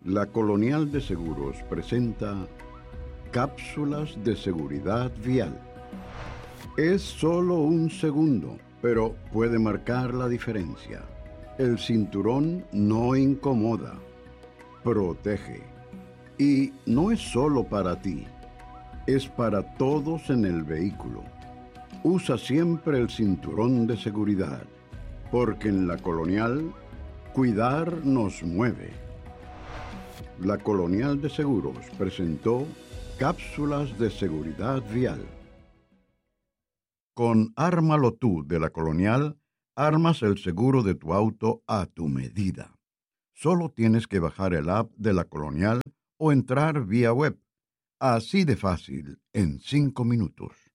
La Colonial de Seguros presenta cápsulas de seguridad vial. Es solo un segundo, pero puede marcar la diferencia. El cinturón no incomoda, protege. Y no es solo para ti, es para todos en el vehículo. Usa siempre el cinturón de seguridad, porque en la Colonial, cuidar nos mueve. La Colonial de Seguros presentó cápsulas de seguridad vial. Con Ármalo Tú de la Colonial, armas el seguro de tu auto a tu medida. Solo tienes que bajar el app de la Colonial o entrar vía web. Así de fácil, en 5 minutos.